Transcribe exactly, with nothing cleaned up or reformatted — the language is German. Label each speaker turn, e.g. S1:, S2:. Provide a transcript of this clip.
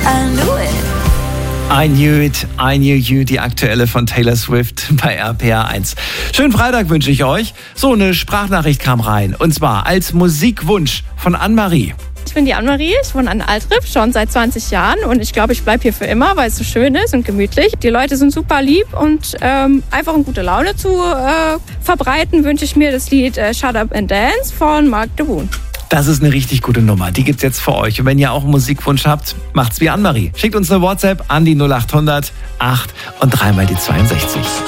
S1: I knew it.
S2: I Knew It, I Knew You, die aktuelle von Taylor Swift bei R P R eins. Schönen Freitag wünsche ich euch. So, eine Sprachnachricht kam rein. Und zwar als Musikwunsch von Anne-Marie.
S3: Ich bin die Anne-Marie, ich wohne an Altrip schon seit zwanzig Jahren und ich glaube, ich bleibe hier für immer, weil es so schön ist und gemütlich. Die Leute sind super lieb und ähm, einfach eine gute Laune zu äh, verbreiten, wünsche ich mir das Lied äh, Shut Up and Dance von Mark DeBoon.
S2: Das ist eine richtig gute Nummer. Die gibt's jetzt für euch. Und wenn ihr auch einen Musikwunsch habt, macht's wie Anne-Marie. Schickt uns eine WhatsApp an die null acht hundert acht und dreimal die zweiundsechzig.